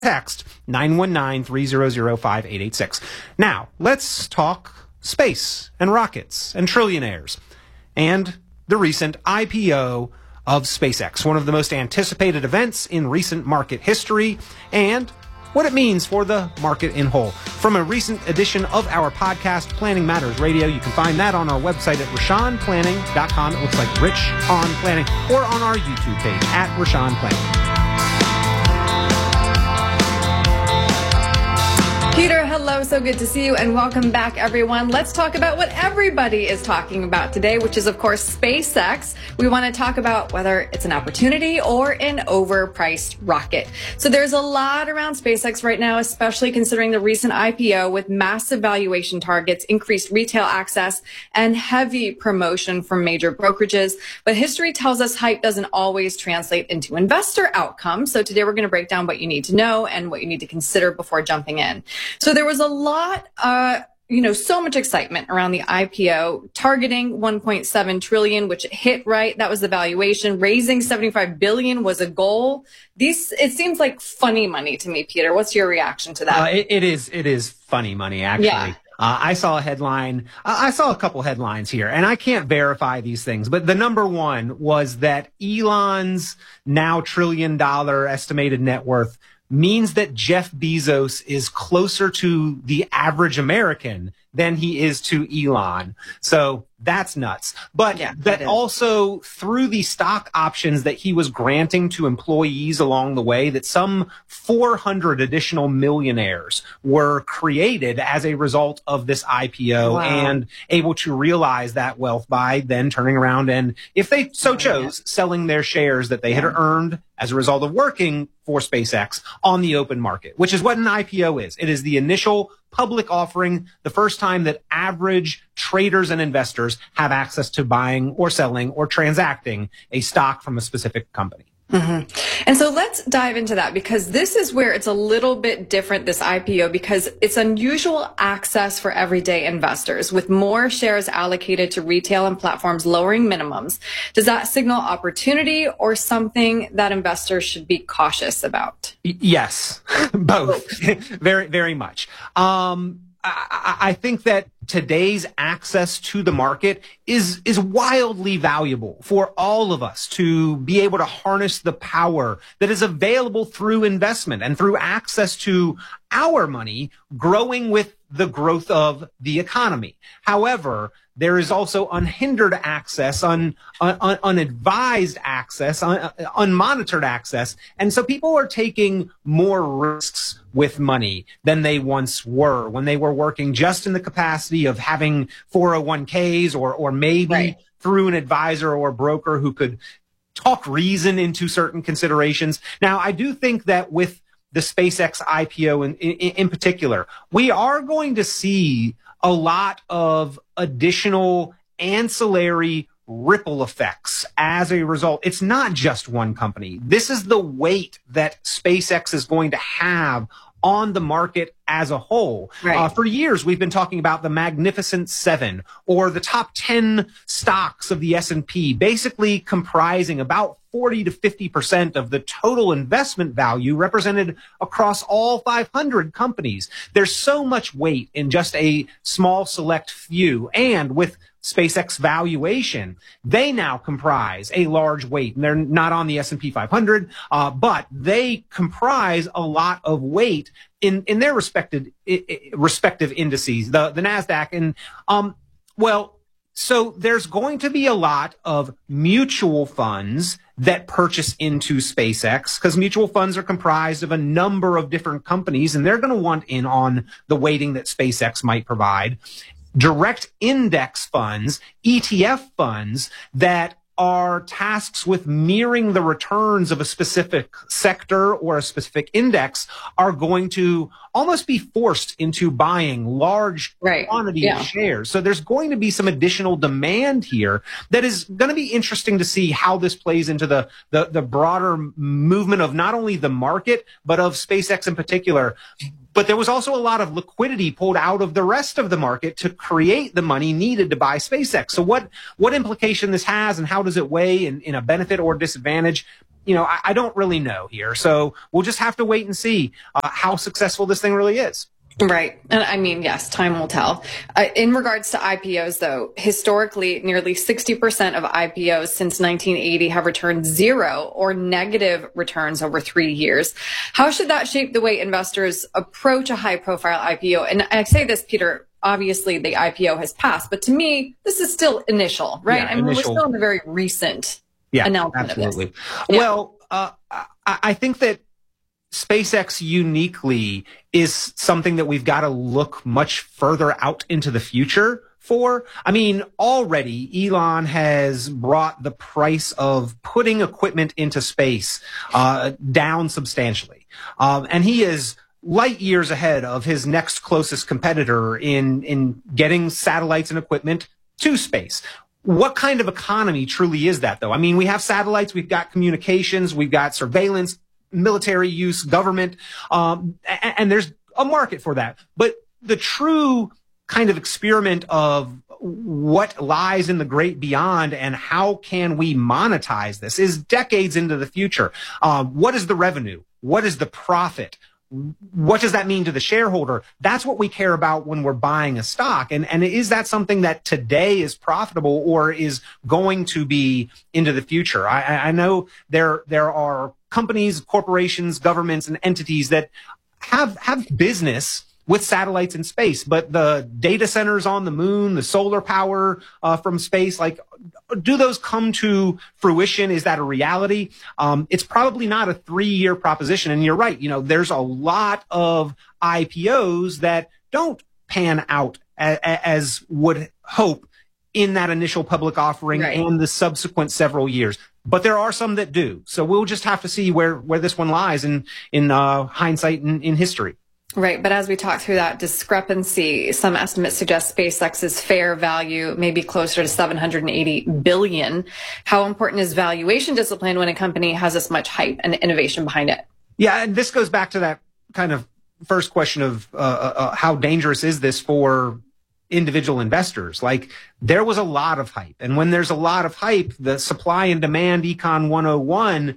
Text 919-300-5886. Now, let's talk space and rockets and trillionaires and the recent IPO of SpaceX, one of the most anticipated events in recent market history, and what it means for the market in whole. From a recent edition of our podcast, Planning Matters Radio, you can find that on our website at RashawnPlanning.com. It looks like Rich on Planning, or on our YouTube page at Rashawn Planning. Peter, hello. So good to see you and welcome back, everyone. Let's talk about what everybody is talking about today, which is, of course, SpaceX. We want to talk about whether it's an opportunity or an overpriced rocket. So there's a lot around SpaceX right now, especially considering the recent IPO with massive valuation targets, increased retail access, and heavy promotion from major brokerages. But history tells us hype doesn't always translate into investor outcomes. So today we're going to break down what you need to know and what you need to consider before jumping in. So there was a lot, so much excitement around the IPO, targeting 1.7 trillion, which it hit right. That was the valuation. Raising 75 billion was a goal. It seems like funny money to me, Peter. What's your reaction to that? It is funny money, actually. Yeah. I saw a headline. I saw a couple headlines here, and I can't verify these things, but the number one was that Elon's now $1 trillion estimated net worth means that Jeff Bezos is closer to the average American than he is to Elon. So that's nuts. But yeah, that also, through the stock options that he was granting to employees along the way, that some 400 additional millionaires were created as a result of this IPO. Wow. And able to realize that wealth by then turning around and, if they so chose, selling their shares that they had earned as a result of working for SpaceX on the open market, which is what an IPO is. It is the initial public offering, the first time that average traders and investors have access to buying or selling or transacting a stock from a specific company. Mm-hmm. And so let's dive into that, because this is where it's a little bit different, this IPO, because it's unusual access for everyday investors with more shares allocated to retail and platforms lowering minimums. Does that signal opportunity or something that investors should be cautious about? Yes, both. Very, very much. I think that today's access to the market is wildly valuable for all of us to be able to harness the power that is available through investment and through access to our money growing with the growth of the economy. However, there is also unhindered access, unadvised access, unmonitored access. And so people are taking more risks with money than they once were when they were working just in the capacity of having 401ks or maybe through an advisor or broker who could talk reason into certain considerations. Now, I do think that with the SpaceX IPO in particular, we are going to see a lot of additional ancillary ripple effects as a result. It's not just one company. This is the weight that SpaceX is going to have on the market as a whole. Right. For years, we've been talking about the Magnificent Seven, or the top 10 stocks of the S&P, basically comprising about 40 to 50% of the total investment value represented across all 500 companies. There's so much weight in just a small select few. And with SpaceX valuation, they now comprise a large weight, and they're not on the S&P 500, but they comprise a lot of weight in their respective indices, the NASDAQ. And, so there's going to be a lot of mutual funds that purchase into SpaceX, because mutual funds are comprised of a number of different companies, and they're going to want in on the weighting that SpaceX might provide. Direct index funds, ETF funds that are tasked with mirroring the returns of a specific sector or a specific index are going to almost be forced into buying large quantity of shares. So there's going to be some additional demand here that is going to be interesting to see how this plays into the broader movement of not only the market, but of SpaceX in particular. But there was also a lot of liquidity pulled out of the rest of the market to create the money needed to buy SpaceX. So what implication this has and how does it weigh in a benefit or disadvantage? I don't really know here. So we'll just have to wait and see how successful this thing really is. Right. And I mean, yes, time will tell. In regards to IPOs, though, historically, nearly 60% of IPOs since 1980 have returned zero or negative returns over 3 years. How should that shape the way investors approach a high-profile IPO? And I say this, Peter, obviously the IPO has passed, but to me, this is still initial, right? Yeah, we're still in the very recent announcement absolutely. of this. Well, I think that SpaceX uniquely is something that we've got to look much further out into the future for. I mean, already Elon has brought the price of putting equipment into space down substantially. And he is light years ahead of his next closest competitor in getting satellites and equipment to space. What kind of economy truly is that, though? I mean, we have satellites, we've got communications, we've got surveillance, military use, government, and there's a market for that. But the true kind of experiment of what lies in the great beyond and how can we monetize this is decades into the future. What is the revenue? What is the profit? What does that mean to the shareholder? That's what we care about when we're buying a stock. And is that something that today is profitable or is going to be into the future? I know there are companies, corporations, governments, and entities that have business with satellites in space, but the data centers on the moon, the solar power from space, do those come to fruition? Is that a reality? It's probably not a 3-year proposition. And you're right. There's a lot of IPOs that don't pan out as would hope in that initial public offering and the subsequent several years. But there are some that do. So we'll just have to see where this one lies in hindsight in history. Right. But as we talk through that discrepancy, some estimates suggest SpaceX's fair value may be closer to $780 billion. How important is valuation discipline when a company has this much hype and innovation behind it? Yeah. And this goes back to that kind of first question of how dangerous is this for individual investors. There was a lot of hype. And when there's a lot of hype, the supply and demand Econ 101,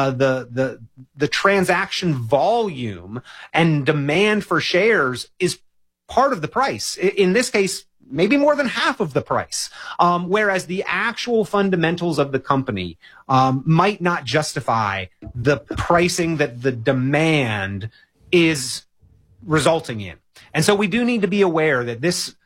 the transaction volume and demand for shares is part of the price. In this case, maybe more than half of the price. Whereas the actual fundamentals of the company might not justify the pricing that the demand is resulting in. And so we do need to be aware that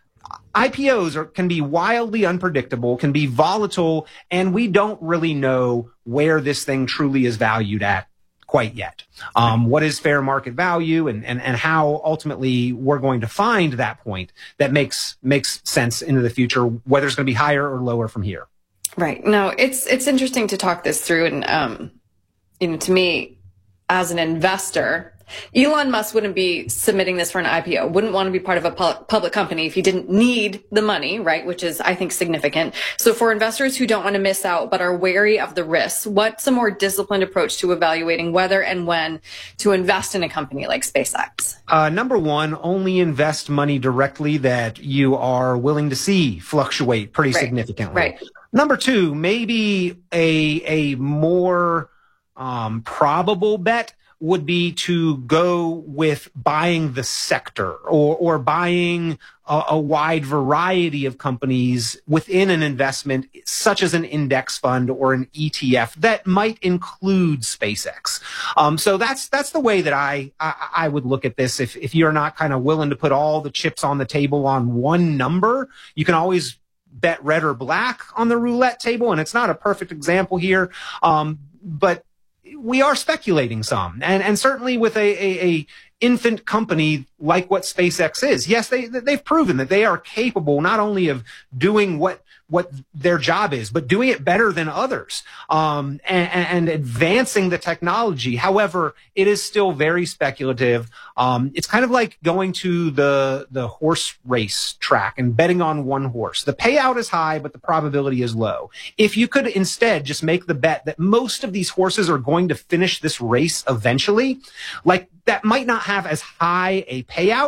IPOs can be wildly unpredictable, can be volatile, and we don't really know where this thing truly is valued at quite yet. What is fair market value and how ultimately we're going to find that point that makes sense into the future, whether it's going to be higher or lower from here. Right. No, it's interesting to talk this through. And, to me, as an investor, Elon Musk wouldn't be submitting this for an IPO, wouldn't want to be part of a public company if he didn't need the money, right? Which is, I think, significant. So for investors who don't want to miss out but are wary of the risks, what's a more disciplined approach to evaluating whether and when to invest in a company like SpaceX? Number one, only invest money directly that you are willing to see fluctuate pretty significantly. Right. Number two, maybe a more probable bet would be to go with buying the sector or buying a wide variety of companies within an investment, such as an index fund or an ETF that might include SpaceX. So that's the way that I would look at this. If you're not kind of willing to put all the chips on the table on one number, you can always bet red or black on the roulette table. And it's not a perfect example here. But we are speculating some, and certainly with a infant company like what SpaceX is. Yes, they've proven that they are capable not only of doing what their job is, but doing it better than others, and advancing the technology. However, it is still very speculative. It's kind of like going to the horse race track and betting on one horse. The payout is high, but the probability is low. If you could instead just make the bet that most of these horses are going to finish this race eventually, that might not have as high a payout,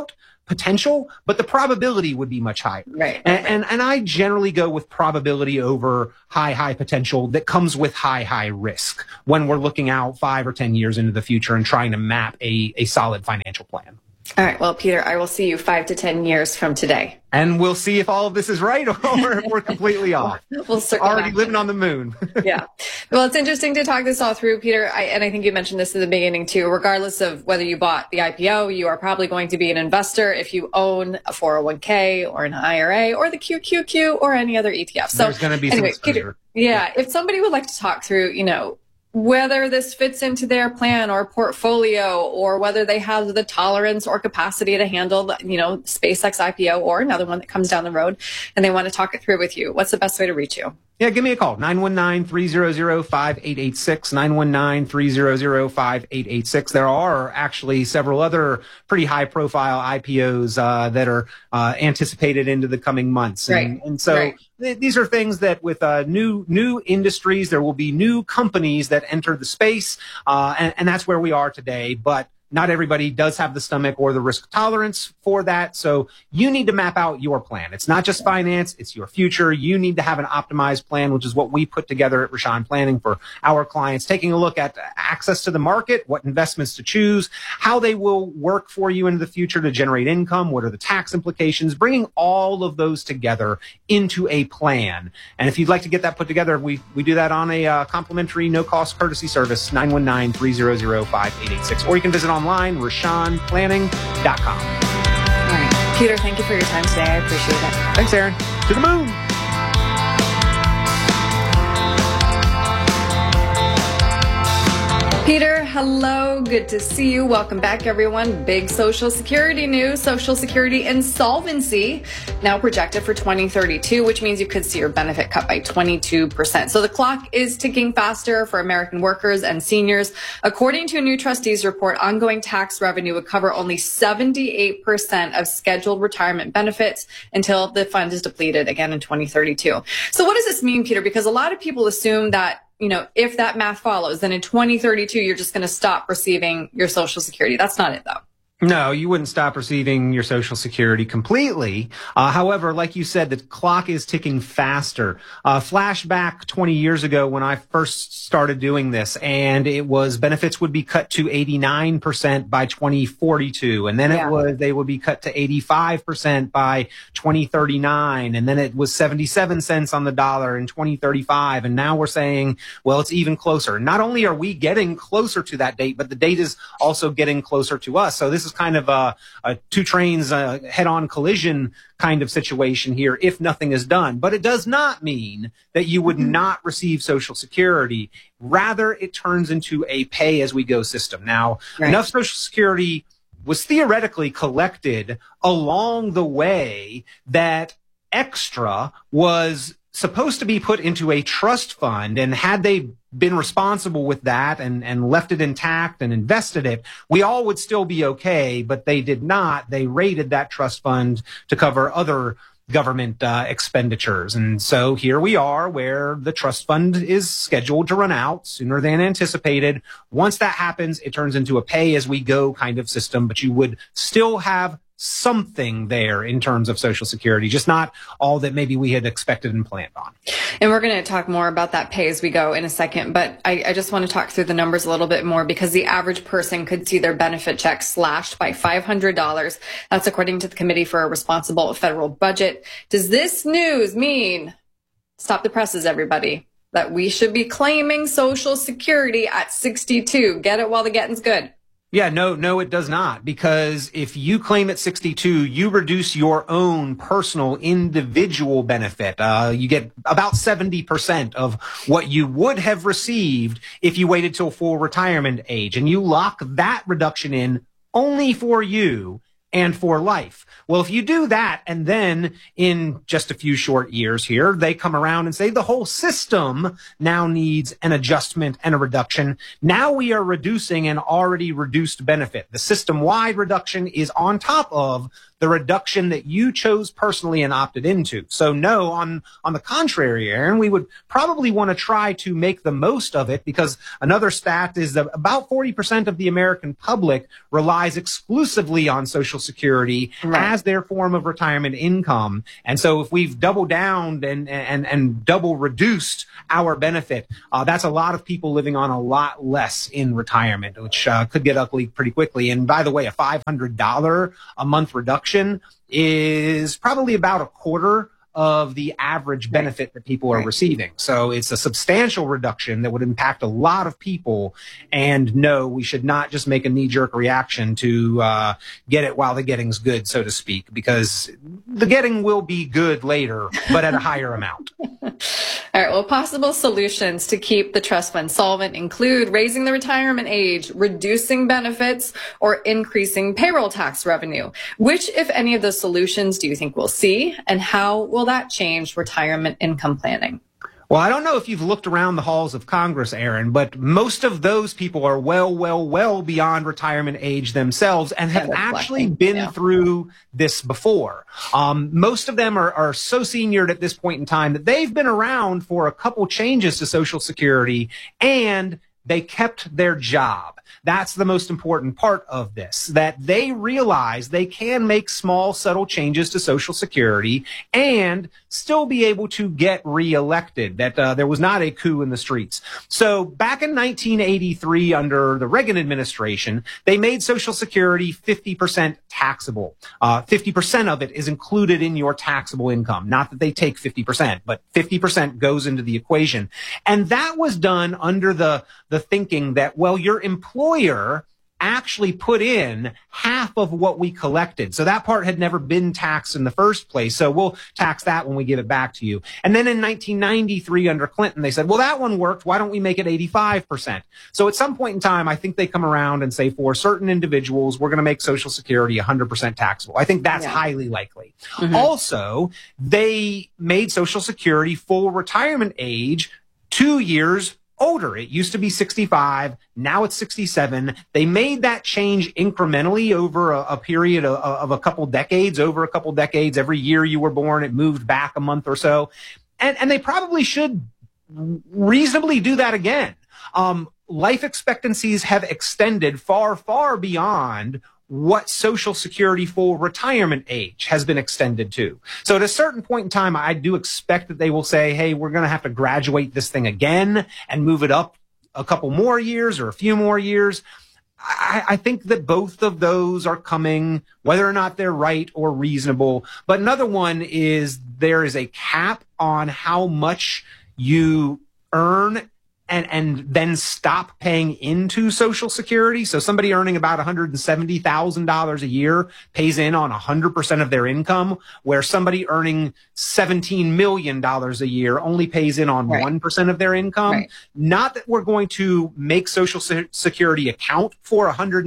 potential, but the probability would be much higher. Right. And I generally go with probability over high potential that comes with high risk when we're looking out 5 or 10 years into the future and trying to map a solid financial plan. All right. Well, Peter, I will see you 5 to 10 years from today. And we'll see if all of this is right or if we're completely off. We'll circle already back. living on the moon. Yeah. Well, it's interesting to talk this all through, Peter. And I think you mentioned this in the beginning too. Regardless of whether you bought the IPO, you are probably going to be an investor if you own a 401k or an IRA or the QQQ or any other ETF. So there's going to be anyway, some exposure. Peter, yeah. If somebody would like to talk through, whether this fits into their plan or portfolio, or whether they have the tolerance or capacity to handle, SpaceX IPO or another one that comes down the road, and they want to talk it through with you, what's the best way to reach you? Yeah, give me a call, 919-300-5886, 919-300-5886. There are actually several other pretty high-profile IPOs that are anticipated into the coming months. And so these are things that with new industries, there will be new companies that enter the space, and that's where we are today. But not everybody does have the stomach or the risk tolerance for that. So you need to map out your plan. It's not just finance, it's your future. You need to have an optimized plan, which is what we put together at Rashan Planning for our clients, taking a look at access to the market, what investments to choose, how they will work for you into the future to generate income, what are the tax implications, bringing all of those together into a plan. And if you'd like to get that put together, we do that on a complimentary, no-cost courtesy service, 919-300-5886. Or you can visit online, RashanPlanning.com. All right. Peter, thank you for your time today. I appreciate it. Thanks, Aaron. To the moon. Peter, hello. Good to see you. Welcome back, everyone. Big Social Security news. Social Security insolvency now projected for 2032, which means you could see your benefit cut by 22%. So the clock is ticking faster for American workers and seniors. According to a new trustees report, ongoing tax revenue would cover only 78% of scheduled retirement benefits until the fund is depleted again in 2032. So what does this mean, Peter? Because a lot of people assume that if that math follows, then in 2032, you're just going to stop receiving your Social Security. That's not it, though. No, you wouldn't stop receiving your Social Security completely. However, like you said, the clock is ticking faster. Flashback 20 years ago when I first started doing this, and it was benefits would be cut to 89% by 2042. And then they would be cut to 85% by 2039. And then it was 77 cents on the dollar in 2035. And now we're saying, well, it's even closer. Not only are we getting closer to that date, but the date is also getting closer to us. So this is kind of a two trains head-on collision kind of situation here if nothing is done. But it does not mean that you would not receive Social Security. Rather, it turns into a pay-as-we-go system. Now, enough Social Security was theoretically collected along the way that extra was supposed to be put into a trust fund, and had they been responsible with that and left it intact and invested it, we all would still be okay, but they did not. They raided that trust fund to cover other government expenditures. And so here we are where the trust fund is scheduled to run out sooner than anticipated. Once that happens, it turns into a pay-as-we-go kind of system, but you would still have something there in terms of Social Security, just not all that maybe we had expected and planned on. And we're going to talk more about that pay as we go in a second, but I just want to talk through the numbers a little bit more, because the average person could see their benefit check slashed by $500. That's according to the Committee for a Responsible Federal Budget. Does this news mean, stop the presses, everybody, that we should be claiming Social Security at 62? Get it while the getting's good. Yeah, no, it does not. Because if you claim at 62, you reduce your own personal individual benefit. You get about 70% of what you would have received if you waited till full retirement age. And you lock that reduction in only for you and for life. Well, if you do that, and then in just a few short years here, they come around and say the whole system now needs an adjustment and a reduction. Now we are reducing an already reduced benefit. The system-wide reduction is on top of the reduction that you chose personally and opted into. So no, on the contrary, Aaron, we would probably want to try to make the most of it, because another stat is that about 40% of the American public relies exclusively on Social Security as their form of retirement income. And so if we've doubled down and double reduced our benefit, that's a lot of people living on a lot less in retirement, which could get ugly pretty quickly. And by the way, a $500 a month reduction is probably about a quarter of the average benefit that people are receiving. So it's a substantial reduction that would impact a lot of people. And no, we should not just make a knee-jerk reaction to get it while the getting's good, so to speak, because the getting will be good later, but at a higher amount. All right. Well, possible solutions to keep the trust fund solvent include raising the retirement age, reducing benefits, or increasing payroll tax revenue. Which, if any of those solutions, do you think we'll see, and how will that change retirement income planning? Well, I don't know if you've looked around the halls of Congress, Aaron, but most of those people are well beyond retirement age themselves and have actually been through this before. Most of them are so seniored at this point in time that they've been around for a couple changes to Social Security, and they kept their job. That's the most important part of this, that they realize they can make small, subtle changes to Social Security and still be able to get reelected, that there was not a coup in the streets. So back in 1983, under the Reagan administration, they made Social Security 50% taxable. 50% of it is included in your taxable income. Not that they take 50%, but 50% goes into the equation. And that was done under the thinking that, well, your employer actually put in half of what we collected. So that part had never been taxed in the first place. So we'll tax that when we give it back to you. And then in 1993 under Clinton, they said, well, that one worked. Why don't we make it 85%? So at some point in time, I think they come around and say, for certain individuals, we're going to make Social Security 100% taxable. I think that's highly likely. Also, they made Social Security full retirement age 2 years older. It used to be 65. Now it's 67. They made that change incrementally over a period of a couple decades, Every year you were born, it moved back a month or so. And they probably should reasonably do that again. Life expectancies have extended far beyond what Social Security full retirement age has been extended to. So at a certain point in time, I do expect that they will say, hey, we're going to have to graduate this thing again and move it up a couple more years or a few more years. I think that both of those are coming, whether or not they're right or reasonable. But another one is there is a cap on how much you earn and then stop paying into Social Security. So somebody earning about $170,000 a year pays in on 100% of their income, where somebody earning $17 million a year only pays in on 1% of their income. Not that we're going to make Social Security account for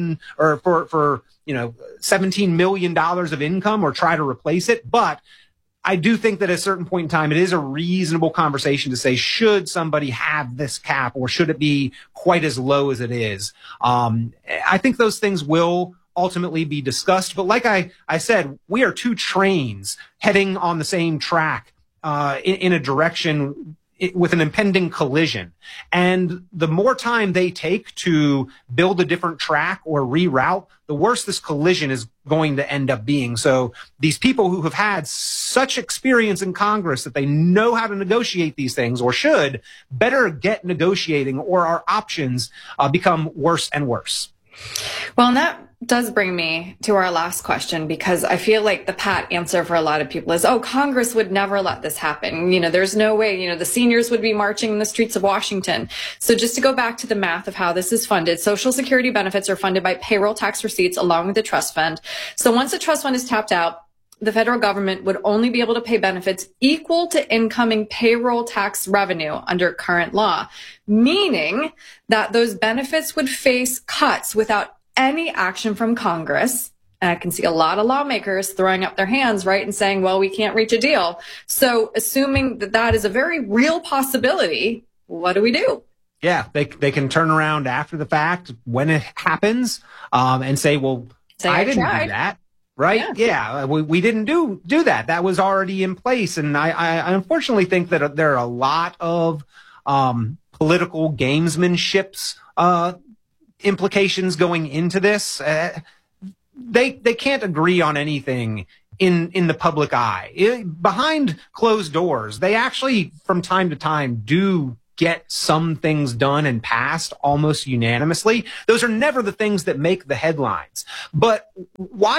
$17 million of income or try to replace it, but I do think that at a certain point in time, it is a reasonable conversation to say, should somebody have this cap or should it be quite as low as it is? I think those things will ultimately be discussed. But like I said, we are two trains heading on the same track in a direction with an impending collision. And the more time they take to build a different track or reroute, the worse this collision is going to end up being. So these people who have had such experience in Congress that they know how to negotiate these things, or should, better get negotiating, or our options become worse and worse. Well, and that does bring me to our last question, because I feel like the pat answer for a lot of people is, oh, Congress would never let this happen. There's no way, the seniors would be marching in the streets of Washington. So just to go back to the math of how this is funded, Social Security benefits are funded by payroll tax receipts along with the trust fund. So once the trust fund is tapped out, the federal government would only be able to pay benefits equal to incoming payroll tax revenue under current law, meaning that those benefits would face cuts without any action from Congress. And I can see a lot of lawmakers throwing up their hands, right, and saying, well, we can't reach a deal. So assuming that that is a very real possibility, what do we do? Yeah, they can turn around after the fact when it happens and say, well, I didn't do that. right? Yeah, we didn't do that. That was already in place. And I unfortunately think that there are a lot of political gamesmanships implications going into this. They can't agree on anything in the public eye. Behind closed doors, they actually from time to time do get some things done and passed almost unanimously. Those are never the things that make the headlines. But why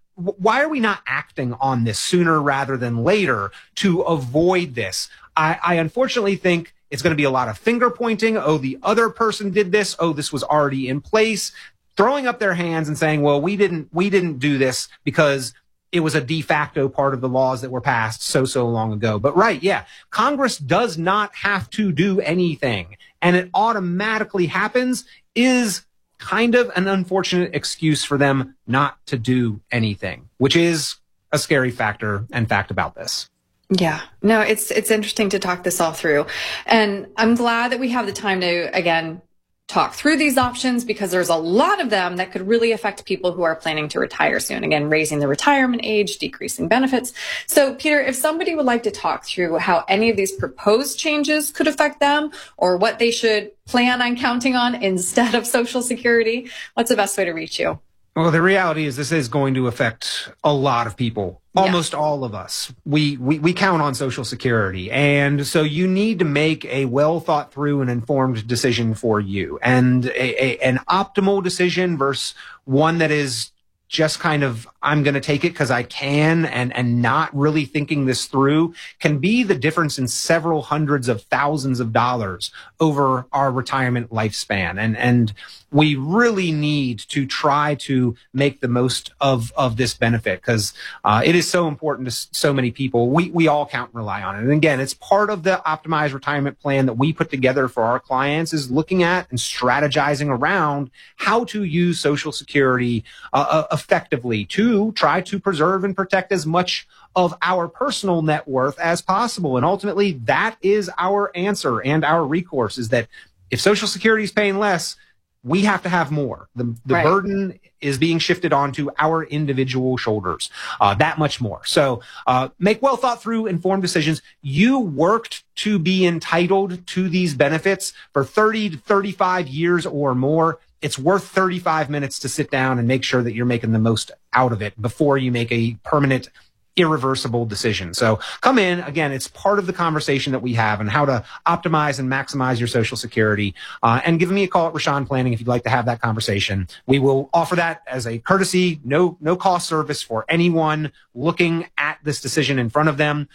are we not acting on this sooner rather than later to avoid this? I unfortunately think it's going to be a lot of finger pointing. Oh, the other person did this. Oh, this was already in place. Throwing up their hands and saying, well, we didn't do this because it was a de facto part of the laws that were passed so long ago. But right, yeah, Congress does not have to do anything, and it automatically happens is kind of an unfortunate excuse for them not to do anything, which is a scary factor and fact about this. Yeah, no, it's interesting to talk this all through. And I'm glad that we have the time to, again, talk through these options, because there's a lot of them that could really affect people who are planning to retire soon. Again, raising the retirement age, decreasing benefits. So, Peter, if somebody would like to talk through how any of these proposed changes could affect them or what they should plan on counting on instead of Social Security, what's the best way to reach you? Well, the reality is this is going to affect a lot of people, almost all of us. We count on Social Security. And so you need to make a well thought through and informed decision for you, and an optimal decision versus one that is just kind of, I'm going to take it because I can, and not really thinking this through can be the difference in several hundreds of thousands of dollars over our retirement lifespan. And we really need to try to make the most of this benefit, because it is so important to so many people. We all count and rely on it. And again, it's part of the optimized retirement plan that we put together for our clients, is looking at and strategizing around how to use Social Security effectively to try to preserve and protect as much of our personal net worth as possible. And ultimately, that is our answer and our recourse, is that if Social Security is paying less, we have to have more. The right. burden is being shifted onto our individual shoulders, that much more. So make well thought through, informed decisions. You worked to be entitled to these benefits for 30 to 35 years or more. It's worth 35 minutes to sit down and make sure that you're making the most out of it before you make a permanent, irreversible decision. So come in. Again, it's part of the conversation that we have and how to optimize and maximize your Social Security. And give me a call at Rashan Planning if you'd like to have that conversation. We will offer that as a courtesy, no cost service for anyone looking at this decision in front of them.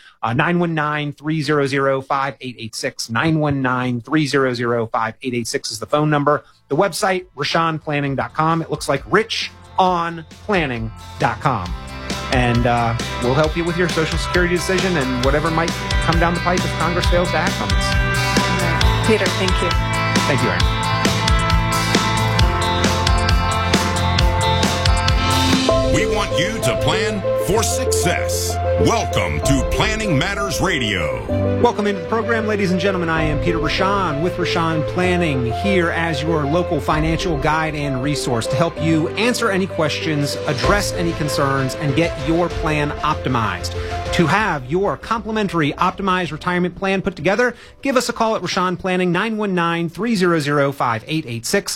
919-300-5886. 919-300-5886 is the phone number. The website, RashanPlanning.com. It looks like richonplanning.com. And we'll help you with your Social Security decision and whatever might come down the pipe if Congress fails to act on this. Right. Peter, thank you. Thank you, Erin. We want you to plan for success. Welcome to Planning Matters Radio. Welcome into the program, ladies and gentlemen. I am Peter Rashan with Rashan Planning, here as your local financial guide and resource to help you answer any questions, address any concerns, and get your plan optimized. To have your complimentary optimized retirement plan put together, give us a call at Rashan Planning, 919-300-5886.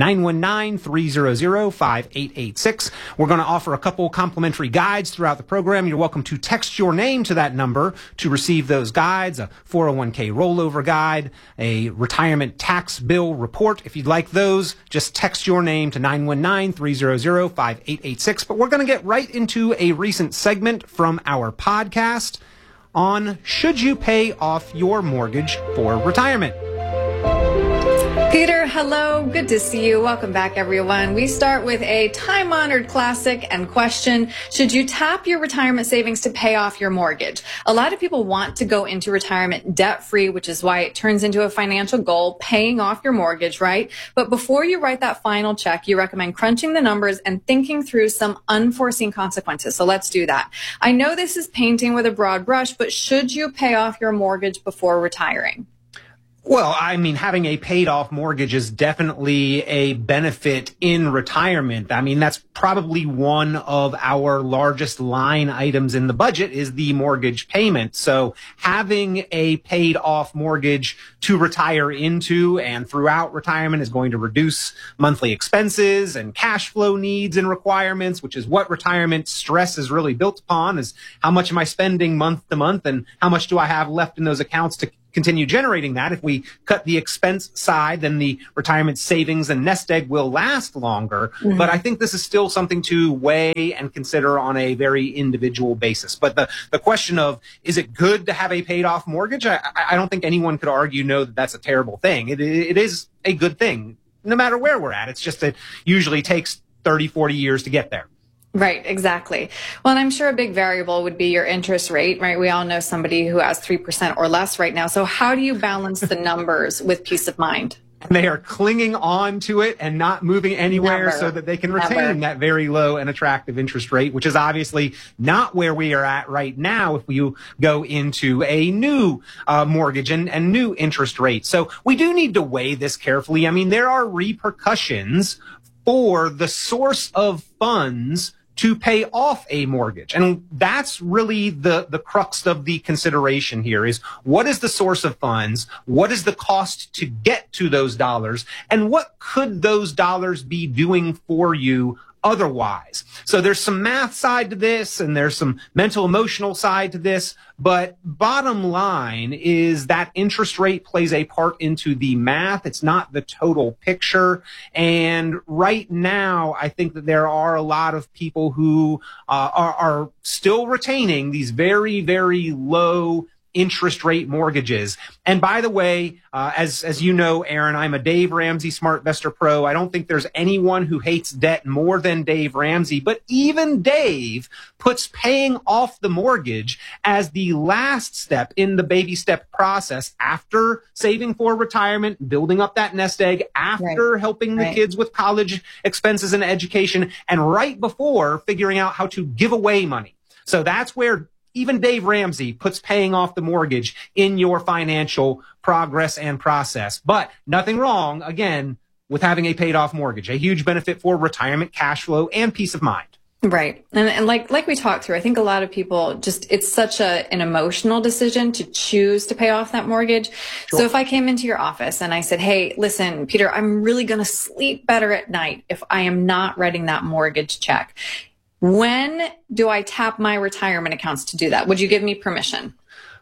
919-300-5886. We're going to offer a couple complimentary guides throughout the program. You're welcome to text your name to that number to receive those guides, a 401k rollover guide, a retirement tax bill report. If you'd like those, just text your name to 919-300-5886. But we're going to get right into a recent segment from our podcast on should you pay off your mortgage for retirement. Peter, hello. Good to see you. Welcome back, everyone. We start with a time-honored classic and question. Should you tap your retirement savings to pay off your mortgage? A lot of people want to go into retirement debt-free, which is why it turns into a financial goal, paying off your mortgage, right? But before you write that final check, you recommend crunching the numbers and thinking through some unforeseen consequences. So let's do that. I know this is painting with a broad brush, but should you pay off your mortgage before retiring? Well, I mean, having a paid off mortgage is definitely a benefit in retirement. I mean, that's probably one of our largest line items in the budget is the mortgage payment. So having a paid off mortgage to retire into and throughout retirement is going to reduce monthly expenses and cash flow needs and requirements, which is what retirement stress is really built upon, is how much am I spending month to month and how much do I have left in those accounts to continue generating that. If we cut the expense side, then the retirement savings and nest egg will last longer. Mm-hmm. But I think this is still something to weigh and consider on a very individual basis. But the question of, is it good to have a paid off mortgage? I don't think anyone could argue no, that that's a terrible thing. It is a good thing, no matter where we're at. It's just that usually takes 30, 40 years to get there. Right, exactly. Well, and I'm sure a big variable would be your interest rate, right? We all know somebody who has 3% or less right now. So how do you balance the numbers with peace of mind? They are clinging on to it and not moving anywhere so that they can retain that very low and attractive interest rate, which is obviously not where we are at right now if you go into a new mortgage and new interest rate. So we do need to weigh this carefully. I mean, there are repercussions for the source of funds to pay off a mortgage. And that's really the crux of the consideration here is, what is the source of funds? What is the cost to get to those dollars? And what could those dollars be doing for you otherwise? So there's some math side to this and there's some mental emotional side to this, but bottom line is that interest rate plays a part into the math. It's not the total picture. And right now, I think that there are a lot of people who are still retaining these very, very low interest rate mortgages. And by the way, as you know, Aaron, I'm a Dave Ramsey SmartVestor Pro. I don't think there's anyone who hates debt more than Dave Ramsey, but even Dave puts paying off the mortgage as the last step in the baby step process after saving for retirement, building up that nest egg, after helping the kids with college expenses and education, and right before figuring out how to give away money. So that's where even Dave Ramsey puts paying off the mortgage in your financial progress and process. But nothing wrong, again, with having a paid off mortgage. A huge benefit for retirement cash flow and peace of mind. Right. And like we talked through, I think a lot of people it's such an emotional decision to choose to pay off that mortgage. Sure. So if I came into your office and I said, hey, listen, Peter, I'm really going to sleep better at night if I am not writing that mortgage check. When do I tap my retirement accounts to do that? Would you give me permission?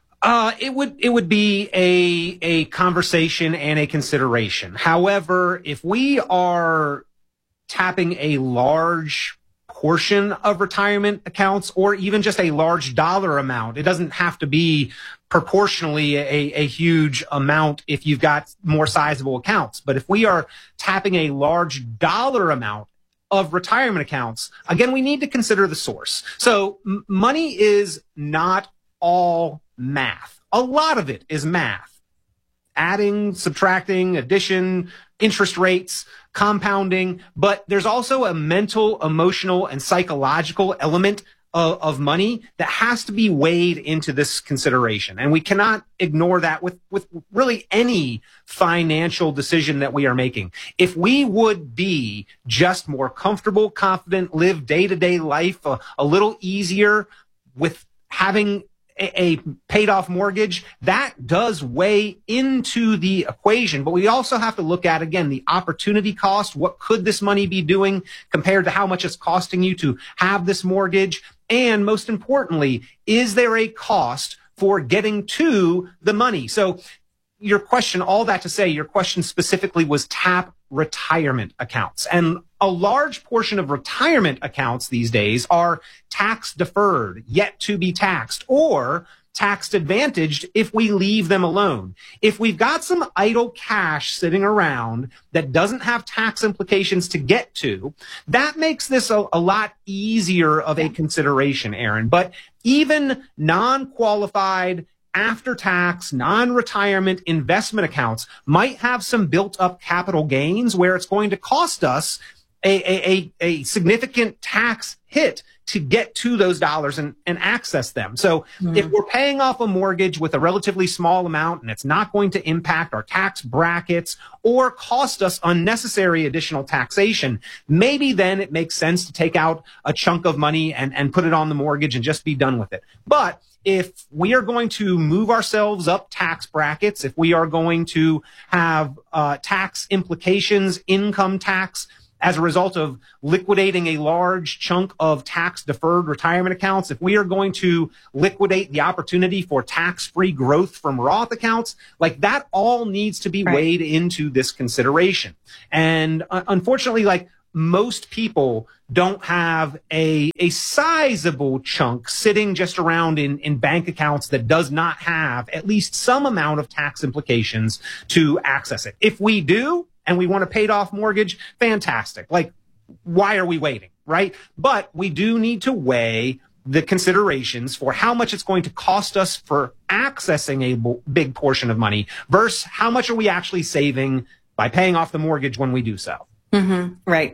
It would be a conversation and a consideration. However, if we are tapping a large portion of retirement accounts or even just a large dollar amount, it doesn't have to be proportionally a huge amount if you've got more sizable accounts. But if we are tapping a large dollar amount of retirement accounts, again, we need to consider the source. So money is not all math. A lot of it is math. Adding, subtracting, addition, interest rates, compounding. But there's also a mental, emotional, and psychological element of money that has to be weighed into this consideration. And we cannot ignore that with really any financial decision that we are making. If we would be just more comfortable, confident, live day-to-day life a little easier with having a paid off mortgage, that does weigh into the equation. But we also have to look at, again, the opportunity cost. What could this money be doing compared to how much it's costing you to have this mortgage? And most importantly, is there a cost for getting to the money? So your question, all that to say, your question specifically was tap retirement accounts. And a large portion of retirement accounts these days are tax deferred, yet to be taxed, or tax advantaged if we leave them alone. If we've got some idle cash sitting around that doesn't have tax implications to get to, that makes this a lot easier of a consideration, Aaron. But even non-qualified, after-tax, non-retirement investment accounts might have some built-up capital gains where it's going to cost us a significant tax hit to get to those dollars and access them. So if we're paying off a mortgage with a relatively small amount and it's not going to impact our tax brackets or cost us unnecessary additional taxation, maybe then it makes sense to take out a chunk of money and put it on the mortgage and just be done with it. But if we are going to move ourselves up tax brackets, if we are going to have tax implications, income tax, as a result of liquidating a large chunk of tax-deferred retirement accounts, if we are going to liquidate the opportunity for tax-free growth from Roth accounts, like that all needs to be weighed into this consideration. And unfortunately, like most people don't have a sizable chunk sitting just around in bank accounts that does not have at least some amount of tax implications to access it. If we do, and we want a paid off mortgage, fantastic. Like, why are we waiting, right? But we do need to weigh the considerations for how much it's going to cost us for accessing a big portion of money versus how much are we actually saving by paying off the mortgage when we do so. Right.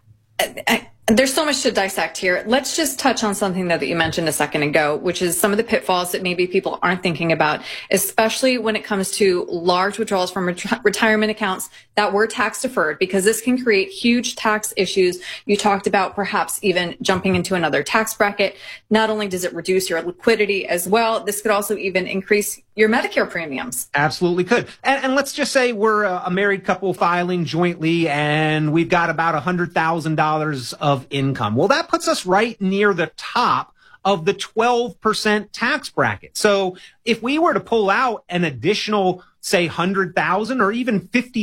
There's so much to dissect here. Let's just touch on something that you mentioned a second ago, which is some of the pitfalls that maybe people aren't thinking about, especially when it comes to large withdrawals from retirement accounts that were tax deferred, because this can create huge tax issues. You talked about perhaps even jumping into another tax bracket. Not only does it reduce your liquidity as well, this could also even increase your Medicare premiums. Absolutely could. And let's just say we're a married couple filing jointly and we've got about $100,000 of income. Well, that puts us right near the top of the 12% tax bracket. So if we were to pull out an additional, say, $100,000 or even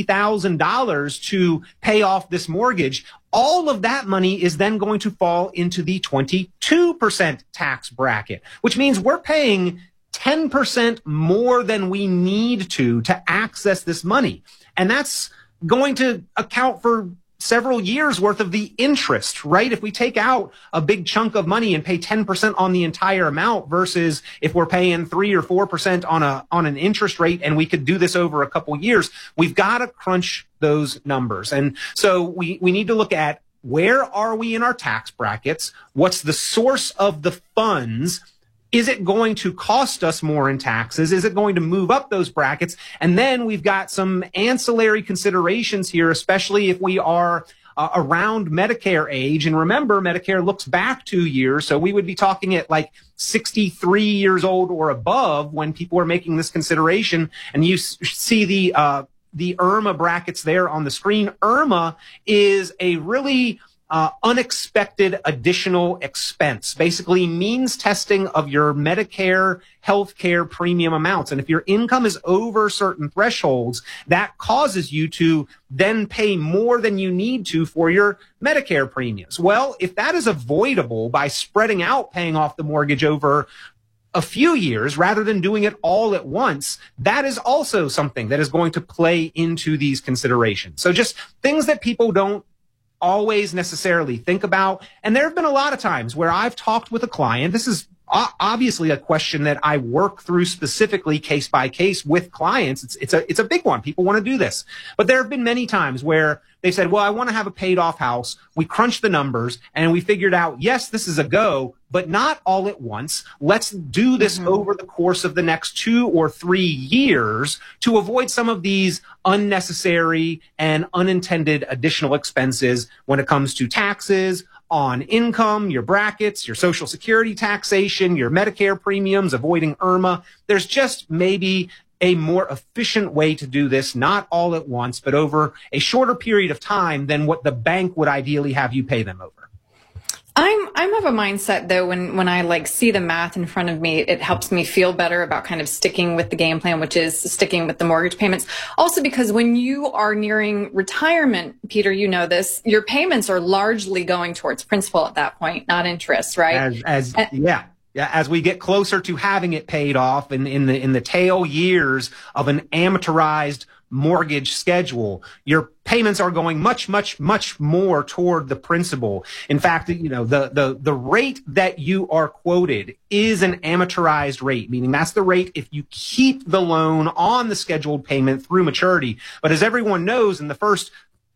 $50,000 to pay off this mortgage, all of that money is then going to fall into the 22% tax bracket, which means we're paying 10% more than we need to access this money. And that's going to account for several years worth of the interest, right? If we take out a big chunk of money and pay 10% on the entire amount versus if we're paying 3 or 4% on an interest rate and we could do this over a couple years, we've got to crunch those numbers. And so we need to look at where are we in our tax brackets? What's the source of the funds? Is it going to cost us more in taxes? Is it going to move up those brackets? And then we've got some ancillary considerations here, especially if we are around Medicare age. And remember, Medicare looks back 2 years. So we would be talking at like 63 years old or above when people are making this consideration. And you see the IRMA brackets there on the screen. IRMA is a really unexpected additional expense, basically means testing of your Medicare healthcare premium amounts. And if your income is over certain thresholds, that causes you to then pay more than you need to for your Medicare premiums. Well, if that is avoidable by spreading out paying off the mortgage over a few years rather than doing it all at once, that is also something that is going to play into these considerations. So just things that people don't always necessarily think about. And there have been a lot of times where I've talked with a client. This is obviously a question that I work through specifically case by case with clients. It's a big one. People want to do this. But there have been many times where they said, well, I want to have a paid off house. We crunched the numbers and we figured out, yes, this is a go, but not all at once. Let's do this over the course of the next 2 or 3 years to avoid some of these unnecessary and unintended additional expenses when it comes to taxes, on income, your brackets, your Social Security taxation, your Medicare premiums, avoiding IRMA. There's just maybe a more efficient way to do this, not all at once, but over a shorter period of time than what the bank would ideally have you pay them over. I'm of a mindset though, when I like see the math in front of me, it helps me feel better about kind of sticking with the game plan, which is sticking with the mortgage payments. Also because when you are nearing retirement, Peter, you know this, your payments are largely going towards principal at that point, not interest, right? As we get closer to having it paid off in the tail years of an amortized mortgage schedule, your payments are going much, much, much more toward the principal. In fact, you know, the rate that you are quoted is an amortized rate, meaning that's the rate if you keep the loan on the scheduled payment through maturity. But as everyone knows, in the first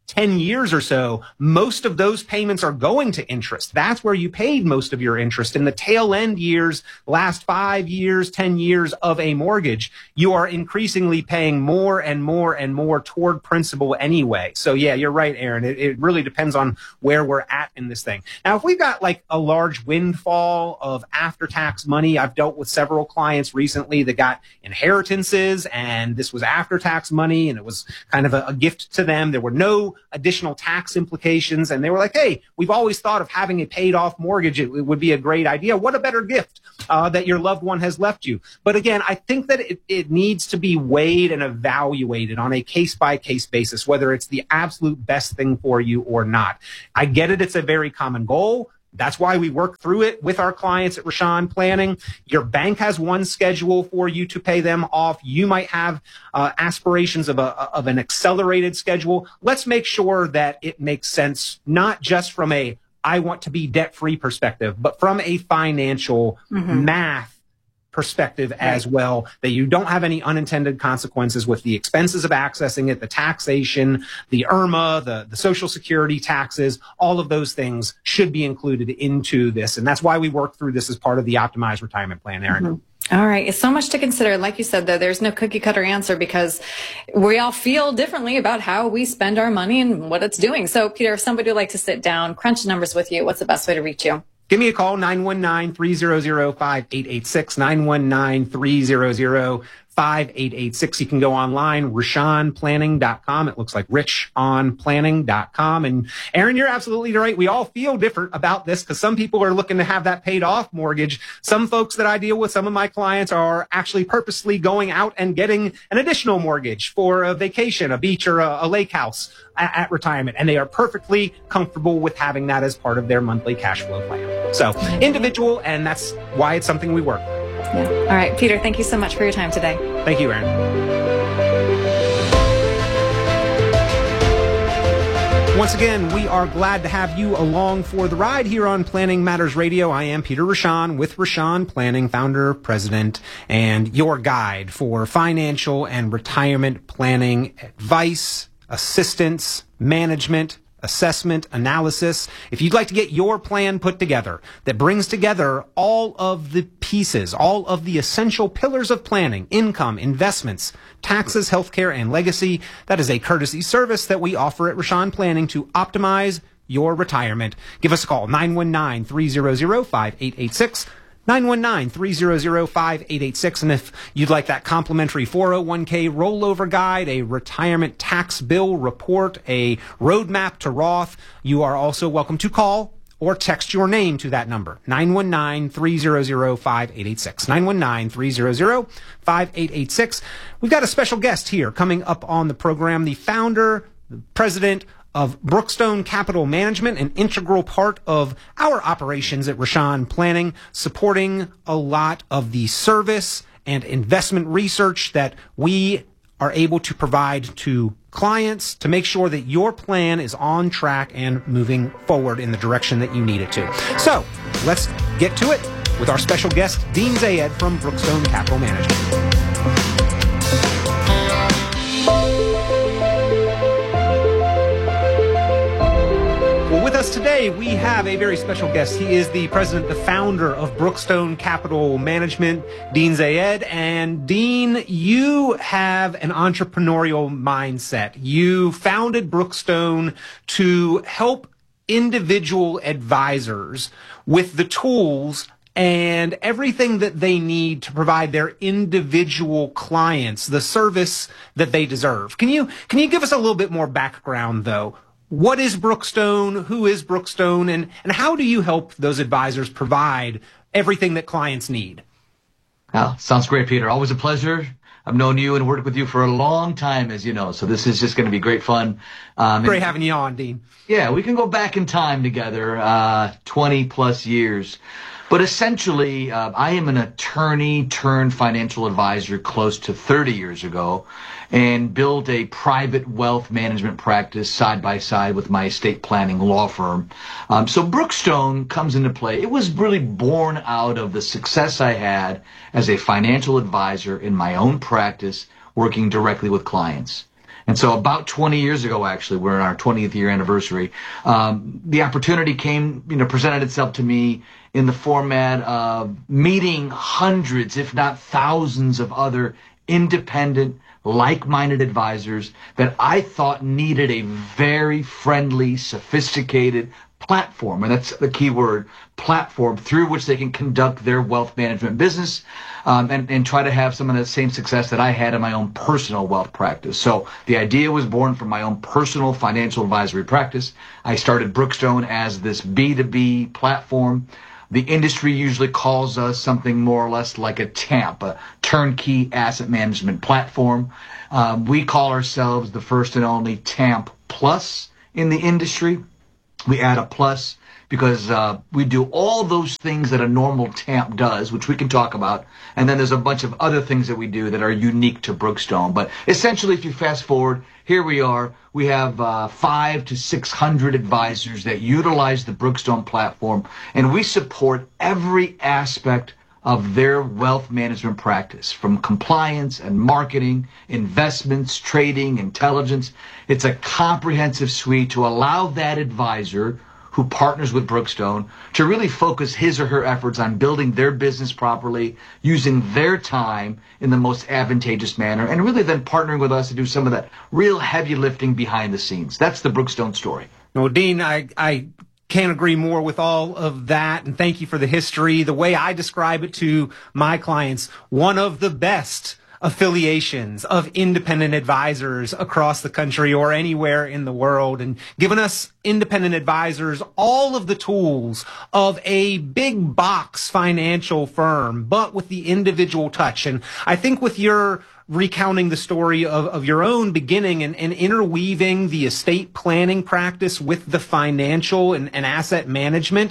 10 years or so, most of those payments are going to interest. That's where you paid most of your interest. In the tail end years, last 5 years, 10 years of a mortgage, you are increasingly paying more and more and more toward principal anyway. So yeah, you're right, Aaron. It really depends on where we're at in this thing. Now, if we've got like a large windfall of after-tax money, I've dealt with several clients recently that got inheritances, and this was after-tax money, and it was kind of a gift to them. There were no additional tax implications, and they were like, hey, we've always thought of having a paid off mortgage. It would be a great idea. What a better gift that your loved one has left you. But again, I think that it needs to be weighed and evaluated on a case by case basis, whether it's the absolute best thing for you or not. I get it. It's a very common goal. That's why we work through it with our clients at Rashan Planning. Your bank has one schedule for you to pay them off. You might have aspirations of an accelerated schedule. Let's make sure that it makes sense, not just from a I want to be debt-free perspective, but from a financial math perspective as well, that you don't have any unintended consequences with the expenses of accessing it, the taxation, the IRMA, the Social Security taxes. All of those things should be included into this. And that's why we work through this as part of the optimized retirement plan, Aaron. All right. It's so much to consider. Like you said, though, there's no cookie cutter answer because we all feel differently about how we spend our money and what it's doing. So, Peter, if somebody would like to sit down, crunch numbers with you, what's the best way to reach you? Give me a call, 919-300-5886, 919-300-5886. You can go online, RashanPlanning.com. It looks like RichOnPlanning.com. And Aaron, you're absolutely right. We all feel different about this because some people are looking to have that paid off mortgage. Some folks that I deal with, some of my clients are actually purposely going out and getting an additional mortgage for a vacation, a beach or a lake house at retirement. And they are perfectly comfortable with having that as part of their monthly cash flow plan. So individual, and that's why it's something we work with. Yeah. All right, Peter, thank you so much for your time today. Thank you, Aaron. Once again, we are glad to have you along for the ride here on Planning Matters Radio. I am Peter Rashan with Rashan Planning, founder, president, and your guide for financial and retirement planning advice, assistance, management, assessment, analysis. If you'd like to get your plan put together that brings together all of the pieces, all of the essential pillars of planning, income, investments, taxes, healthcare, and legacy, that is a courtesy service that we offer at Rashan Planning to optimize your retirement. Give us a call, 919-300-5886. 919-300-5886. And if you'd like that complimentary 401k rollover guide, a retirement tax bill report, a roadmap to Roth, you are also welcome to call or text your name to that number, 919-300-5886. 919-300-5886. We've got a special guest here coming up on the program, the founder, the president of Brookstone Capital Management, an integral part of our operations at Rashan Planning, supporting a lot of the service and investment research that we are able to provide to clients to make sure that your plan is on track and moving forward in the direction that you need it to. So let's get to it with our special guest, Dean Zayed from Brookstone Capital Management. With us today, we have a very special guest. He is the president, the founder of Brookstone Capital Management, Dean Zayed. And Dean, you have an entrepreneurial mindset. You founded Brookstone to help individual advisors with the tools and everything that they need to provide their individual clients the service that they deserve. Can you give us a little bit more background, though? What is Brookstone? Who is Brookstone? And how do you help those advisors provide everything that clients need? Well, sounds great, Peter. Always a pleasure. I've known you and worked with you for a long time, as you know, so this is just going to be great fun. Great having you on, Dean. Yeah, we can go back in time together, 20 plus years. But essentially, I am an attorney turned financial advisor close to 30 years ago and built a private wealth management practice side by side with my estate planning law firm. So Brookstone comes into play. It was really born out of the success I had as a financial advisor in my own practice working directly with clients. And so about 20 years ago, actually, we're in our 20th year anniversary, the opportunity presented itself to me in the format of meeting hundreds, if not thousands of other independent, like-minded advisors that I thought needed a very friendly, sophisticated platform, and that's the key word, platform, through which they can conduct their wealth management business and try to have some of the same success that I had in my own personal wealth practice. So the idea was born from my own personal financial advisory practice. I started Brookstone as this B2B platform. The industry usually calls us something more or less like a TAMP, a turnkey asset management platform. We call ourselves the first and only TAMP Plus in the industry. We add a plus because we do all those things that a normal TAMP does, which we can talk about. And then there's a bunch of other things that we do that are unique to Brookstone. But essentially, if you fast forward, here we are. We have 500 to 600 advisors that utilize the Brookstone platform, and we support every aspect of their wealth management practice, from compliance and marketing, investments, trading, intelligence. It's a comprehensive suite to allow that advisor who partners with Brookstone to really focus his or her efforts on building their business properly, using their time in the most advantageous manner, and really then partnering with us to do some of that real heavy lifting behind the scenes. That's the Brookstone story. Well, Dean, I can't agree more with all of that, and thank you for the history. The way I describe it to my clients, one of the best affiliations of independent advisors across the country or anywhere in the world, and giving us independent advisors all of the tools of a big box financial firm, but with the individual touch. And I think with your recounting the story of your own beginning and interweaving the estate planning practice with the financial and asset management,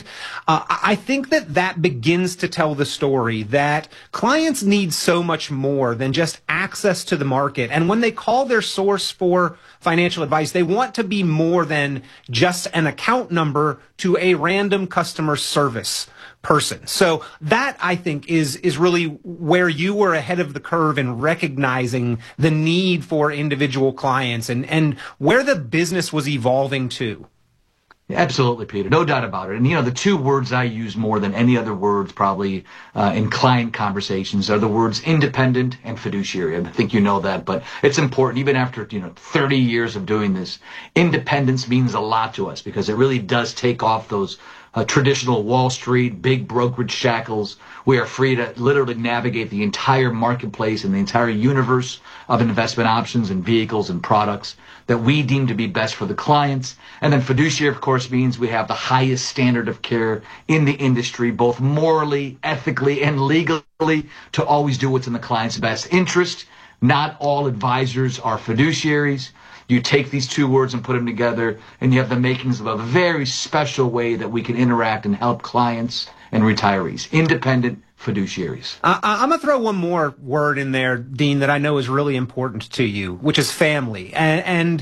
I think that begins to tell the story that clients need so much more than just access to the market. And when they call their source for financial advice, they want to be more than just an account number to a random customer service person. So that, I think, is really where you were ahead of the curve in recognizing the need for individual clients and where the business was evolving to. Absolutely, Peter. No doubt about it. And, the two words I use more than any other words probably in client conversations are the words independent and fiduciary. I think you know that, but it's important. Even after, 30 years of doing this, independence means a lot to us because it really does take off those traditional Wall Street, big brokerage shackles. We are free to literally navigate the entire marketplace and the entire universe of investment options and vehicles and products that we deem to be best for the clients. And then fiduciary, of course, means we have the highest standard of care in the industry, both morally, ethically, and legally, to always do what's in the client's best interest. Not all advisors are fiduciaries. You take these two words and put them together, and you have the makings of a very special way that we can interact and help clients and retirees. Independent fiduciaries. I'm going to throw one more word in there, Dean, that I know is really important to you, which is family. And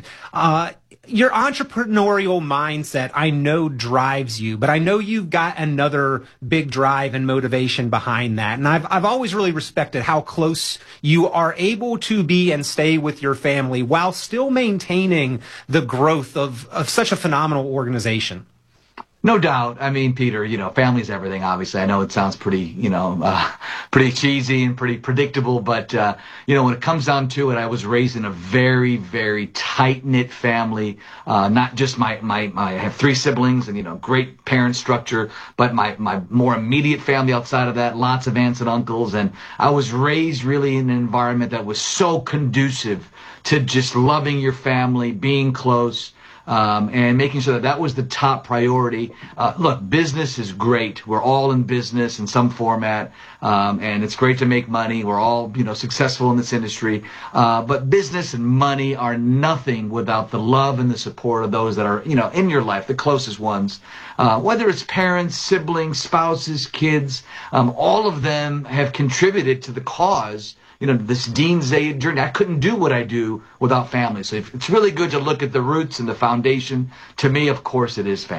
your entrepreneurial mindset, I know, drives you, but I know you've got another big drive and motivation behind that. And I've always really respected how close you are able to be and stay with your family while still maintaining the growth of such a phenomenal organization. No doubt. I mean, Peter, family's everything, obviously. I know it sounds pretty, pretty cheesy and pretty predictable, but, when it comes down to it, I was raised in a very, very tight-knit family. Not just I have 3 siblings and, great parent structure, but my more immediate family outside of that, lots of aunts and uncles. And I was raised really in an environment that was so conducive to just loving your family, being close, and making sure that was the top priority. Look, business is great. We're all in business in some format, and it's great to make money. We're all, successful in this industry. But business and money are nothing without the love and the support of those that are, in your life, the closest ones. Whether it's parents, siblings, spouses, kids, all of them have contributed to the cause. This Dean's Day journey. I couldn't do what I do without family. So it's really good to look at the roots and the foundation. To me, of course, it is family.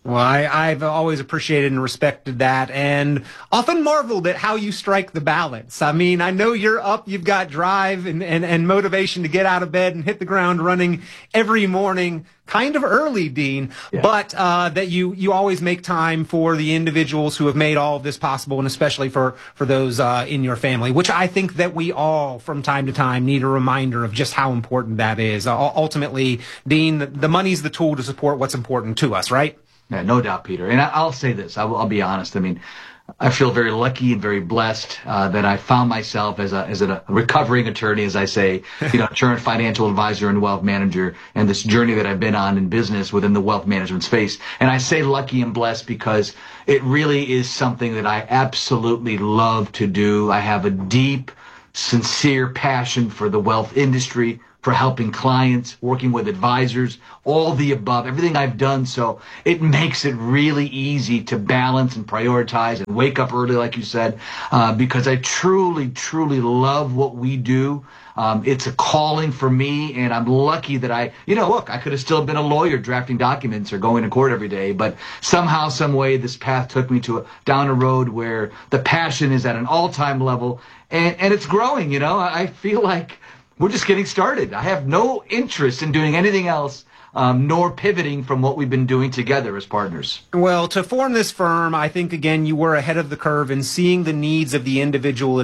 Well, I've always appreciated and respected that, and often marveled at how you strike the balance. I mean, I know you're up, you've got drive and motivation to get out of bed and hit the ground running every morning, kind of early, Dean, yeah. But that you always make time for the individuals who have made all of this possible, and especially for those in your family, which I think that we all, from time to time, need a reminder of just how important that is. Ultimately, Dean, the money's the tool to support what's important to us, right? Yeah, no doubt, Peter. And I'll say this. I'll be honest. I mean, I feel very lucky and very blessed that I found myself as a recovering attorney, as I say, current financial advisor and wealth manager, and this journey that I've been on in business within the wealth management space. And I say lucky and blessed because it really is something that I absolutely love to do. I have a deep, sincere passion for the wealth industry, for helping clients, working with advisors, all the above, everything I've done. So it makes it really easy to balance and prioritize and wake up early, like you said, because I truly, truly love what we do. It's a calling for me, and I'm lucky that I could have still been a lawyer drafting documents or going to court every day, but somehow, some way, this path took me down a road where the passion is at an all-time level, and it's growing. I feel like we're just getting started. I have no interest in doing anything else, nor pivoting from what we've been doing together as partners. Well, to form this firm, I think, again, you were ahead of the curve in seeing the needs of the individual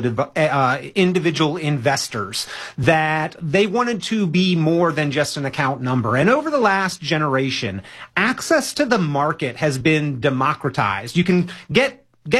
investors, that they wanted to be more than just an account number. And over the last generation, access to the market has been democratized. You can get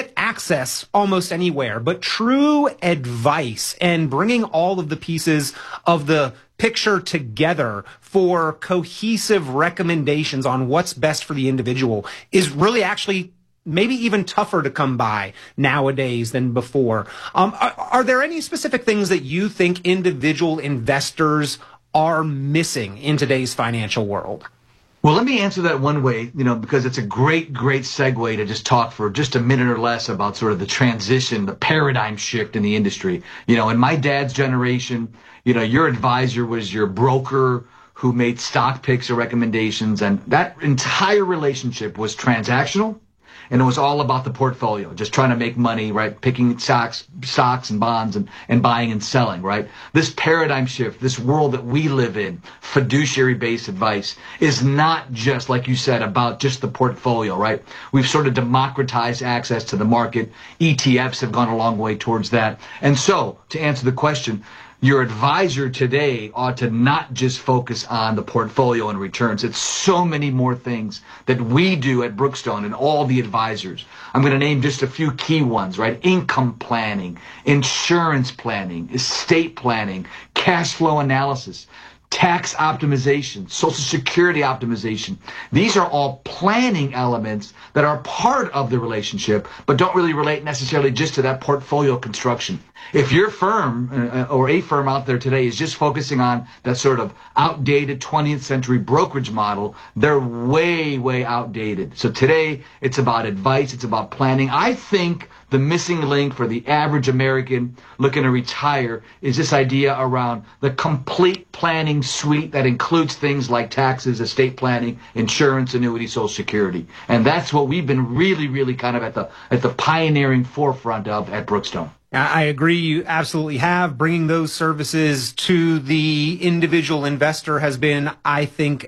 access almost anywhere, but true advice and bringing all of the pieces of the picture together for cohesive recommendations on what's best for the individual is really actually maybe even tougher to come by nowadays than before. Are there any specific things that you think individual investors are missing in today's financial world? Well, let me answer that one way, because it's a great segue to just talk for just a minute or less about sort of the transition, the paradigm shift in the industry. In my dad's generation, your advisor was your broker who made stock picks or recommendations, and that entire relationship was transactional. And it was all about the portfolio, just trying to make money, right? Picking stocks and bonds and buying and selling, right? This paradigm shift, this world that we live in, fiduciary-based advice, is not just, like you said, about just the portfolio, right? We've sort of democratized access to the market. ETFs have gone a long way towards that. And so, to answer the question, your advisor today ought to not just focus on the portfolio and returns. It's so many more things that we do at Brookstone and all the advisors. I'm going to name just a few key ones, right? Income planning, insurance planning, estate planning, cash flow analysis, tax optimization, Social Security optimization. These are all planning elements that are part of the relationship, but don't really relate necessarily just to that portfolio construction. If your firm or a firm out there today is just focusing on that sort of outdated 20th century brokerage model, they're way, way outdated. So today, it's about advice, it's about planning. I think the missing link for the average American looking to retire is this idea around the complete planning suite that includes things like taxes, estate planning, insurance, annuity, Social Security. And that's what we've been really, really kind of at the pioneering forefront of at Brookstone. I agree. You absolutely have. Bringing those services to the individual investor has been, I think,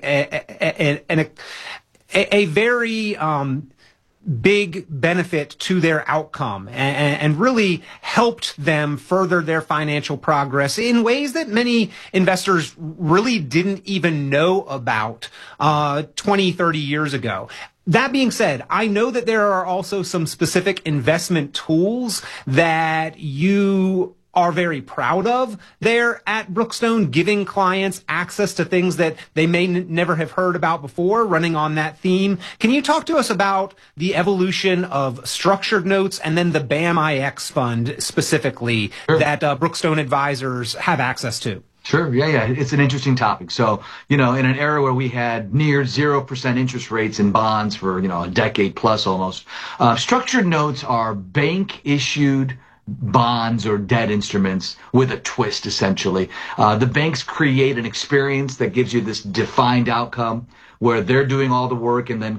a very big benefit to their outcome and really helped them further their financial progress in ways that many investors really didn't even know about 20, 30 years ago. That being said, I know that there are also some specific investment tools that you are very proud of there at Brookstone, giving clients access to things that they may never have heard about before, running on that theme. Can you talk to us about the evolution of structured notes and then the BAM-IX fund specifically that Brookstone advisors have access to? Sure. Yeah. It's an interesting topic. So, in an era where we had near 0% interest rates in bonds for, a decade plus almost, structured notes are bank issued bonds or debt instruments with a twist, essentially. The banks create an experience that gives you this defined outcome where they're doing all the work and then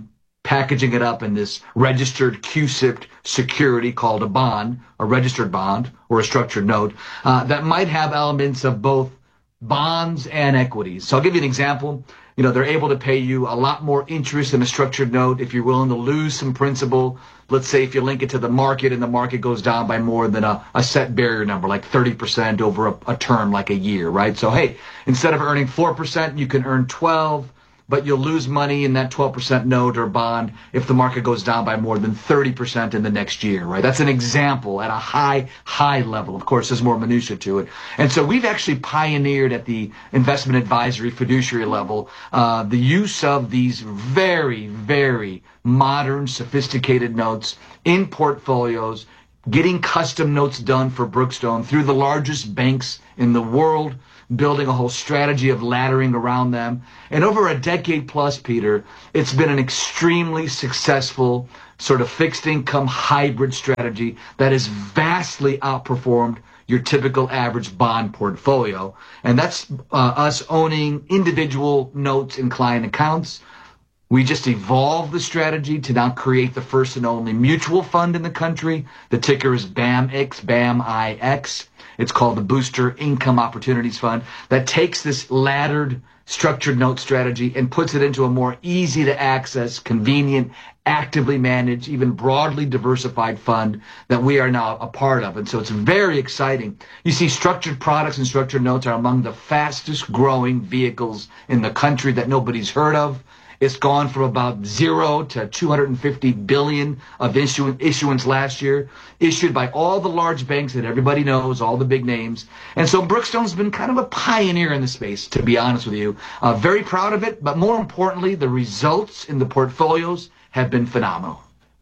packaging it up in this registered CUSIP security called a bond, a registered bond or a structured note, that might have elements of both bonds and equities. So I'll give you an example. They're able to pay you a lot more interest in a structured note if you're willing to lose some principal. Let's say if you link it to the market and the market goes down by more than a set barrier number, like 30% over a term, like a year, right? So, hey, instead of earning 4%, you can earn 12%. But you'll lose money in that 12% note or bond if the market goes down by more than 30% in the next year, right? That's an example at a high level. Of course, there's more minutia to it. And so we've actually pioneered at the investment advisory fiduciary level the use of these very, very modern, sophisticated notes in portfolios, getting custom notes done for Brookstone through the largest banks in the world, building a whole strategy of laddering around them. And over a decade plus, Peter, it's been an extremely successful sort of fixed income hybrid strategy that has vastly outperformed your typical average bond portfolio. And that's us owning individual notes in client accounts. We just evolved the strategy to now create the first and only mutual fund in the country. The ticker is BAMX, BAMIX. It's called the Booster Income Opportunities Fund, that takes this laddered structured note strategy and puts it into a more easy to access, convenient, actively managed, even broadly diversified fund that we are now a part of. And so it's very exciting. You see, structured products and structured notes are among the fastest growing vehicles in the country that nobody's heard of. It's gone from about 0 to 250 billion of issuance last year, issued by all the large banks that everybody knows, all the big names. And so Brookstone's been kind of a pioneer in the space, to be honest with you. Very proud of it, but more importantly, the results in the portfolios have been phenomenal.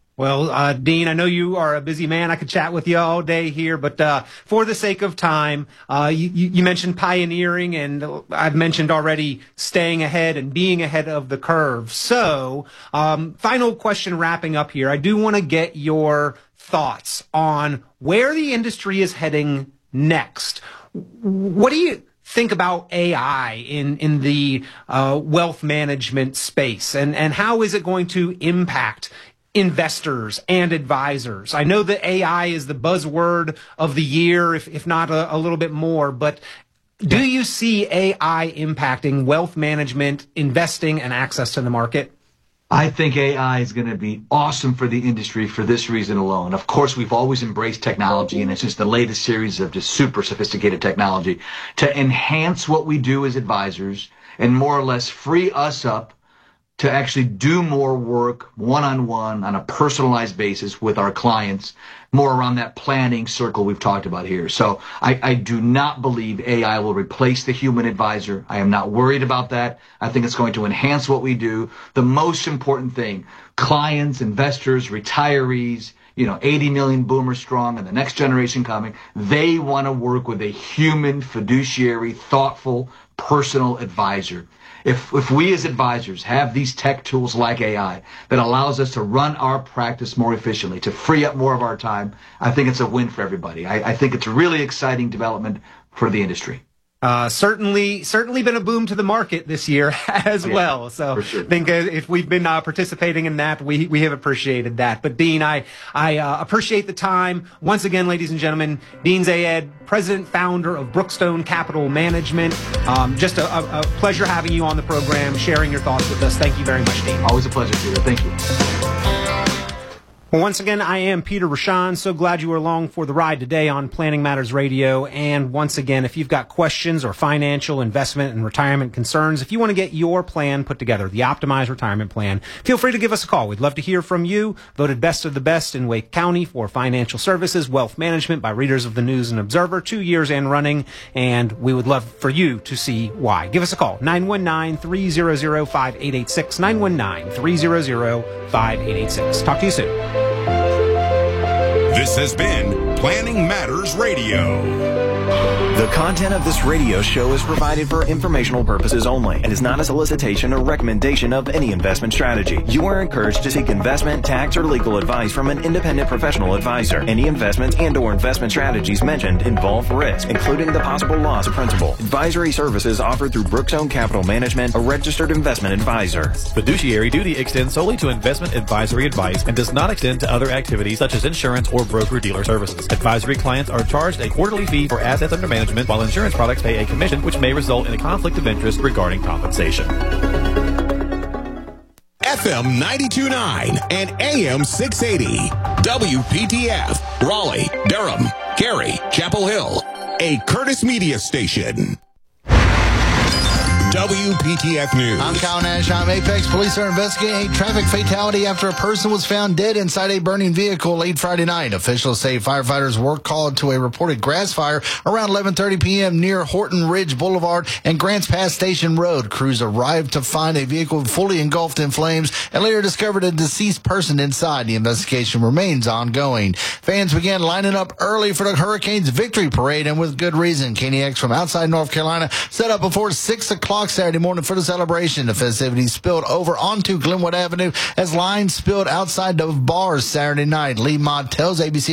Well, Dean, I know you are a busy man. I could chat with you all day here, but for the sake of time, you mentioned pioneering, and I've mentioned already staying ahead and being ahead of the curve. So, final question wrapping up here. I do want to get your thoughts on where the industry is heading next. What do you think about AI in the wealth management space, and how is it going to impact investors and advisors? I know that AI is the buzzword of the year, if not a little bit more, but do you see AI impacting wealth management, investing, and access to the market? I think AI is going to be awesome for the industry for this reason alone. Of course, we've always embraced technology, and it's just the latest series of just super sophisticated technology to enhance what we do as advisors and more or less free us up to actually do more work one-on-one on a personalized basis with our clients, more around that planning circle we've talked about here. So I do not believe AI will replace the human advisor. I am not worried about that. I think it's going to enhance what we do. The most important thing, clients, investors, retirees, 80 million boomers strong and the next generation coming, they want to work with a human, fiduciary, thoughtful, personal advisor. If we as advisors have these tech tools like AI that allows us to run our practice more efficiently, to free up more of our time, I think it's a win for everybody. I think it's a really exciting development for the industry. Certainly been a boom to the market this year as well. So sure. I think if we've been participating in that, we have appreciated that. But Dean, I appreciate the time. Once again, ladies and gentlemen, Dean Zayed, president, founder of Brookstone Capital Management. Just a pleasure having you on the program, sharing your thoughts with us. Thank you very much, Dean. Always a pleasure, Peter. Thank you. Well, once again, I am Peter Rochon. So glad you were along for the ride today on Planning Matters Radio. And once again, if you've got questions or financial, investment, and retirement concerns, if you want to get your plan put together, the optimized retirement plan, feel free to give us a call. We'd love to hear from you. Voted best of the best in Wake County for financial services, wealth management by readers of the News and Observer, 2 years and running. And we would love for you to see why. Give us a call, 919-300-5886, 919-300-5886. Talk to you soon. This has been Planning Matters Radio. The content of this radio show is provided for informational purposes only and is not a solicitation or recommendation of any investment strategy. You are encouraged to seek investment, tax, or legal advice from an independent professional advisor. Any investments and/or investment strategies mentioned involve risk, including the possible loss of principal. Advisory services offered through Brookzone Capital Management, a registered investment advisor. Fiduciary duty extends solely to investment advisory advice and does not extend to other activities such as insurance or broker-dealer services. Advisory clients are charged a quarterly fee for assets under management, while insurance products pay a commission, which may result in a conflict of interest regarding compensation. FM 92.9 and AM 680. WPTF, Raleigh, Durham, Cary, Chapel Hill. A Curtis Media station. WPTF News. I'm Kyle Nash. I'm Apex. Police are investigating a traffic fatality after a person was found dead inside a burning vehicle late Friday night. Officials say firefighters were called to a reported grass fire around 11:30 p.m. near Horton Ridge Boulevard and Grants Pass Station Road. Crews arrived to find a vehicle fully engulfed in flames and later discovered a deceased person inside. The investigation remains ongoing. Fans began lining up early for the Hurricanes victory parade, and with good reason. KNX from outside North Carolina set up before 6 o'clock Saturday morning for the celebration. The festivities spilled over onto Glenwood Avenue as lines spilled outside the bars Saturday night. Lee Mott tells ABC